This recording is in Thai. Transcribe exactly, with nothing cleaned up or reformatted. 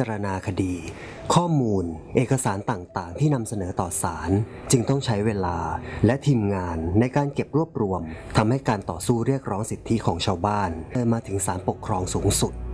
จารณาคดี ข้อมูลเอกสารต่างๆที่นำเสนอต่อศาลจึงต้องใช้เวลาและทีมงานในการเก็บรวบรวมทำให้การต่อสู้เรียกร้องสิทธิของชาวบ้านเดินมาถึงศาลปกครองสูงสุด